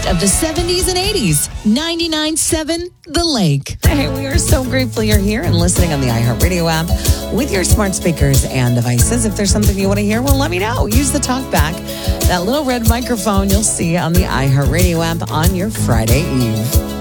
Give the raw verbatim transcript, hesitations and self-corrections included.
best of the seventies and eighties. ninety-nine point seven The Lake. Hey, we are so grateful you're here and listening on the iHeartRadio app with your smart speakers and devices. If there's something you want to hear, well, let me know. Use the talkback, that little red microphone you'll see on the iHeartRadio app on your Friday Eve.